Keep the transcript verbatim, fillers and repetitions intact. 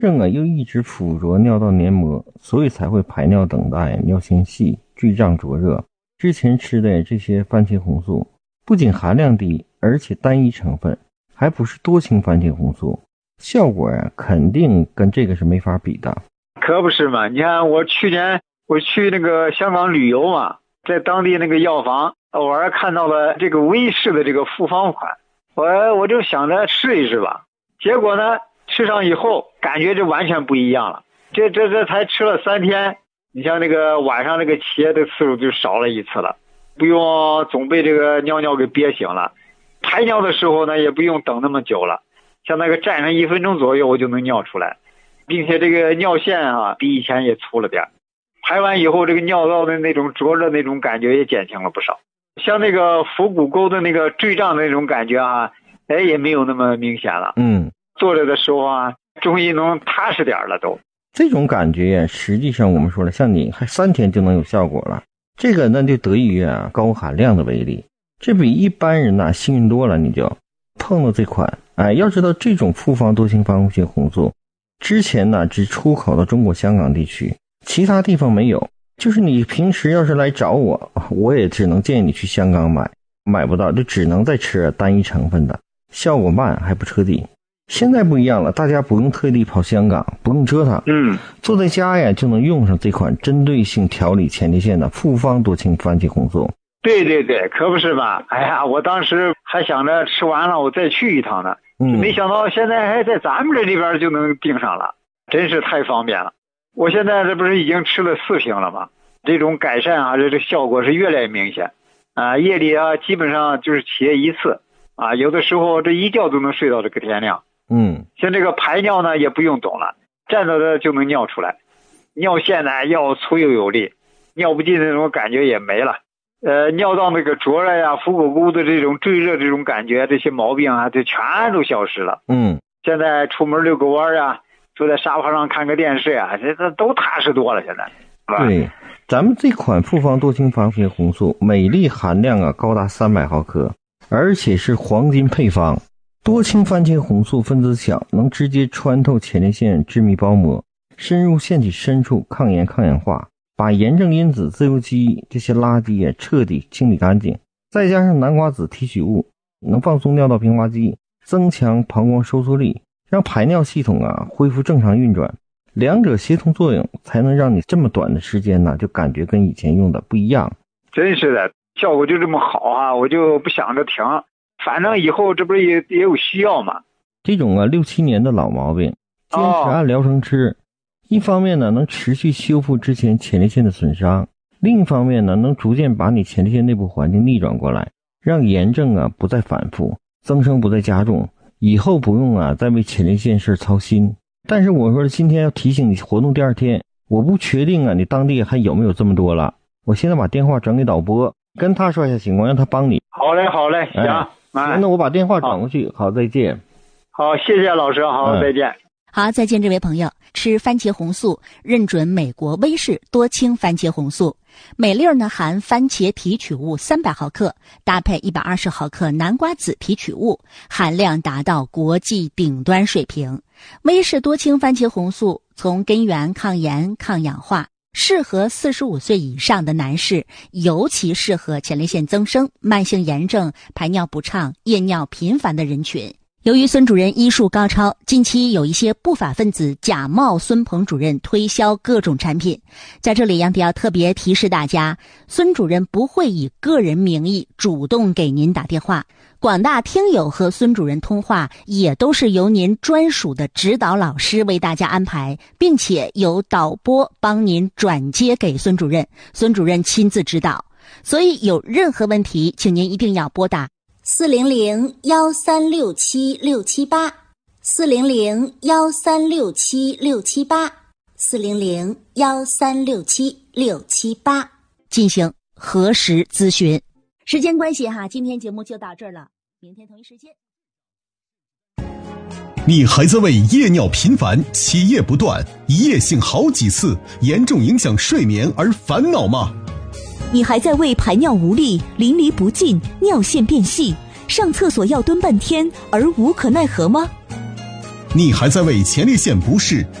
症啊又一直附着尿道黏膜，所以才会排尿等待、尿线细、坠胀灼热。之前吃的这些番茄红素不仅含量低，而且单一成分，还不是多氢番茄红素，效果啊肯定跟这个是没法比的。 可不是嘛，你看我去年我去那个香港旅游嘛，在当地那个药房偶尔看到了这个威士的这个复方款，我我就想着试一试吧，结果呢吃上以后感觉就完全不一样了。这这这才吃了三天，你像那个晚上那个起夜的次数就少了一次了，不用总被这个尿尿给憋醒了，排尿的时候呢也不用等那么久了，像那个站上一分钟左右我就能尿出来，并且这个尿线啊比以前也粗了点，排完以后这个尿道的那种灼热那种感觉也减轻了不少，像那个腹股沟的那个坠胀的那种感觉啊，哎也没有那么明显了。 嗯， 坐着的时候啊终于能踏实点了都。 这种感觉呀，实际上我们说了，像你还三天就能有效果了，这个那就得益于啊高含量的威力，这比一般人呐、啊、幸运多了。你就碰到这款，哎，要知道这种复方多氢番茄红素之前呢只出口到中国香港地区，其他地方没有。就是你平时要是来找我，我也只能建议你去香港买，买不到就只能再吃单一成分的，效果慢还不彻底。现在不一样了，大家不用特地跑香港，不用折腾， 嗯， 坐在家呀就能用上这款针对性调理前列腺的复方多氢番茄红素。 对对对，可不是嘛！哎呀，我当时还想着吃完了我再去一趟呢， 嗯， 没想到现在还在咱们这里边就能订上了，真是太方便了。我现在这不是已经吃了四瓶了吗？这种改善啊，这这效果是越来越明显啊！夜里啊，基本上就是起夜一次啊，有的时候这一觉都能睡到这个天亮。 嗯， 像这个排尿呢也不用懂了，站着的就能尿出来，尿线呢要粗又有力，尿不尽的那种感觉也没了。呃，尿道那个灼热呀、腹股沟的这种坠热这种感觉，这些毛病啊，这全都消失了。 嗯， 现在出门遛个弯啊，坐在沙发上看个电视啊，这这都踏实多了。现在， 对，咱们这款复方多氢番茄红素，每粒含量啊高达三百毫克，而且是黄金配方。多氢番茄红素分子小，能直接穿透前列腺致密包膜，深入腺体深处，抗炎抗氧化，把炎症因子、自由基这些垃圾也彻底清理干净。再加上南瓜子提取物，能放松尿道平滑肌，增强膀胱收缩力，让排尿系统啊恢复正常运转。两者协同作用，才能让你这么短的时间呢，就感觉跟以前用的不一样。 真是的，效果就这么好啊，我就不想着停。反正以后这不是也也有需要嘛。 这种啊六七年的老毛病，坚持按疗程吃，哦、一方面呢能持续修复之前前列腺的损伤，另一方面呢能逐渐把你前列腺内部环境逆转过来，让炎症啊不再反复，增生不再加重，以后不用啊再为前列腺事操心。但是我说今天要提醒你，活动第二天，我不确定啊你当地还有没有这么多了。我现在把电话转给导播，跟他说一下情况，让他帮你。 好嘞好嘞，行。哎行，那我把电话转过去。好，好再见。 好，谢谢老师。好，嗯、再见。 好，再见，这位朋友。吃番茄红素，认准美国威士多氢番茄红素，每粒呢含番茄提取物三百毫克，搭配一百二十毫克南瓜子提取物，含量达到国际顶端水平。威士多氢番茄红素从根源抗炎抗氧化，适合四十五岁以上的男士，尤其适合前列腺增生、慢性炎症、排尿不畅、夜尿频繁的人群。由于孙主任医术高超，近期有一些不法分子假冒孙鹏主任推销各种产品。在这里杨迪要特别提示大家，孙主任不会以个人名义主动给您打电话，广大听友和孙主任通话也都是由您专属的指导老师为大家安排，并且由导播帮您转接给孙主任，孙主任亲自指导。所以有任何问题，请您一定要拨打四零零幺三六七六七八，四零零幺三六七六七八，四零零幺三六七六七八进行核实咨询。时间关系哈，今天节目就到这儿了，明天同一时间。 你还在为夜尿频繁、起夜不断、一夜性好几次、严重影响睡眠而烦恼吗？ 你还在为排尿无力、淋漓不尽、尿线变细、上厕所要蹲半天而无可奈何吗？ 你还在为前列腺不适、